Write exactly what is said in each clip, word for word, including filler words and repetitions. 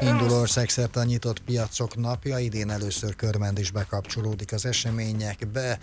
Indul országszerte a nyitott piacok napja, idén először Körmend is bekapcsolódik az eseményekbe.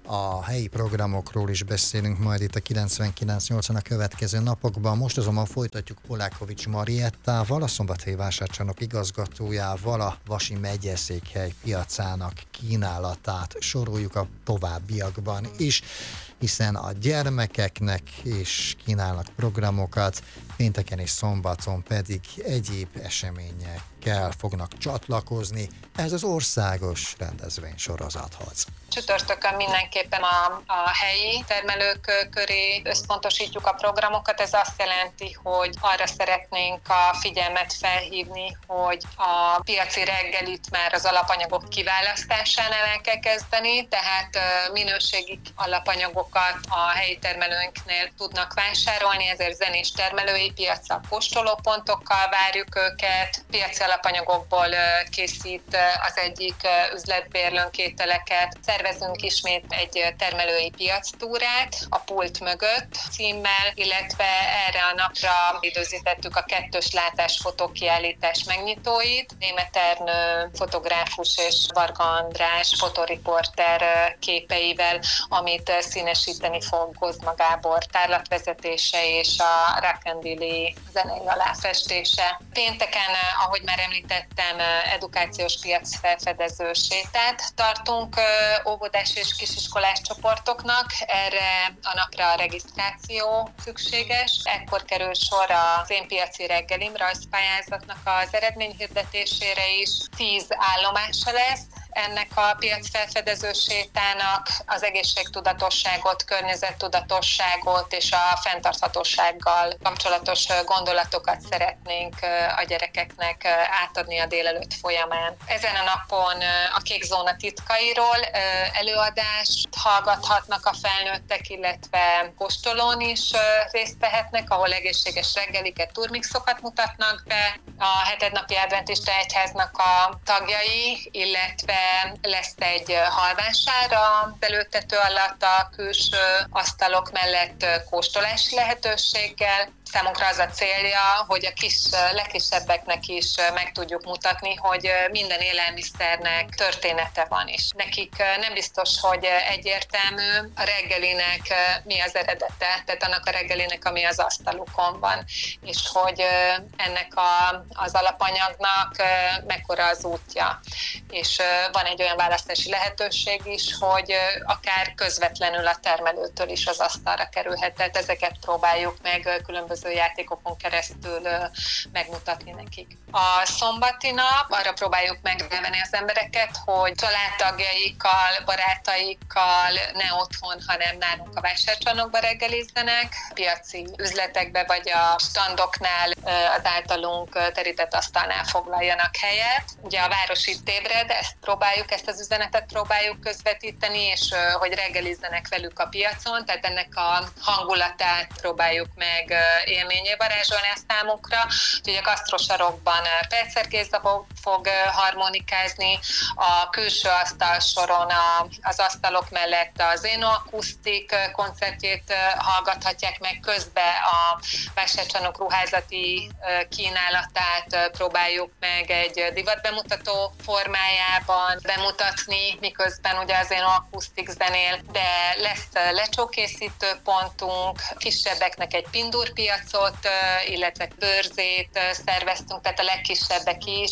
A helyi programokról is beszélünk majd itt a kilencvenkilenc nyolcon a következő napokban. Most azonban folytatjuk Polákovics Mariettával, a Szombathelyi Vásárcsarnok igazgatójával, a Vasi megyeszékhely piacának kínálatát soroljuk a továbbiakban is, hiszen a gyermekeknek is kínálnak programokat, pénteken és szombaton pedig egyéb eseményekkel fognak csatlakozni ez az országos rendezvénysorozathoz. Csütörtökön mindenképpen a, a helyi termelők köré összpontosítjuk a programokat. Ez azt jelenti, hogy arra szeretnénk a figyelmet felhívni, hogy a piaci reggelit már az alapanyagok kiválasztásánál el kell kezdeni, tehát minőségi alapanyagokat a helyi termelőinknél tudnak vásárolni, ezért zenés termelői piaccal, kóstolópontokkal várjuk őket. Piaci alapanyagokból készít az egyik üzletbérlőnk ételeket. Szervezünk ismét egy termelői piactúrát a pult mögött címmel, illetve erre a napra időzítettük a kettős látás fotókiállítás megnyitóit. Németh Ernő fotográfus és Varga András fotoriporter képeivel, amit színesíteni fog Kozma Gábor tárlatvezetése és a Rakendili zenei aláfestése. Pénteken, ahogy már említettem, edukációs piac felfedező sétát tartunk óvodás és kisiskolás csoportoknak. Erre a napra a regisztráció szükséges. Ekkor kerül sor az Én piaci reggelim rajzpályázatnak az eredményhirdetésére is. Tíz állomása lesz ennek a piacfelfedező sétának. Az egészségtudatosságot, környezettudatosságot és a fenntarthatósággal kapcsolatos gondolatokat szeretnénk a gyerekeknek átadni a délelőtt folyamán. Ezen a napon a Kék Zóna titkairól előadást hallgathatnak a felnőttek, illetve kóstolón is részt vehetnek, ahol egészséges reggeliket, turmixokat mutatnak be. A hetednapi adventista egyháznak a tagjai, illetve lesz egy halvásár az előttető alatt a külső asztalok mellett kóstolási lehetőséggel. Számunkra az a célja, hogy a kis, legkisebbeknek is meg tudjuk mutatni, hogy minden élelmiszernek története van is. Nekik nem biztos, hogy egyértelmű a reggelinek mi az eredete, tehát annak a reggelinek, ami az asztalukon van, és hogy ennek a, az alapanyagnak mekkora az útja. És van egy olyan választási lehetőség is, hogy akár közvetlenül a termelőtől is az asztalra kerülhet, tehát ezeket próbáljuk meg különböző játékokon keresztül megmutatni nekik. A szombati nap, arra próbáljuk megvenni az embereket, hogy családtagjaikkal, barátaikkal ne otthon, hanem nálunk a vásárcsarnokba reggelizzenek, piaci üzletekbe vagy a standoknál az általunk terített asztalnál foglaljanak helyet. Ugye a város itt ébred, ezt próbáljuk, ezt az üzenetet próbáljuk közvetíteni, és hogy reggelizzenek velük a piacon, tehát ennek a hangulatát próbáljuk meg élményé varázsolni a számukra. Ugye a gasztrosarokban Percer Géza fog harmonikázni, a külső asztalsoron az asztalok mellett az Éno Akusztik koncertjét hallgathatják meg, közben a vásárcsarnok ruházati kínálatát próbáljuk meg egy divatbemutató formájában bemutatni, miközben ugye az Éno Akusztik zenél, de lesz lecsókészítő pontunk, kisebbeknek egy pindurpiacot, illetve bőrzét szerveztünk, tehát a legkisebbek is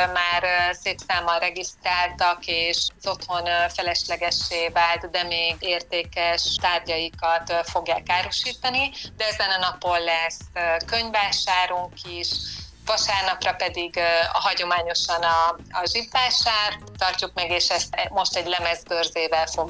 már szép számmal regisztráltak, és az otthon feleslegessé vált, de még értékes tárgyaikat fogják árusítani, de ezen a napon lesz könyvvásárunk is. Vasárnapra pedig a hagyományosan a, a zsibvásár tartjuk meg, és ezt most egy lemezbőrzével fog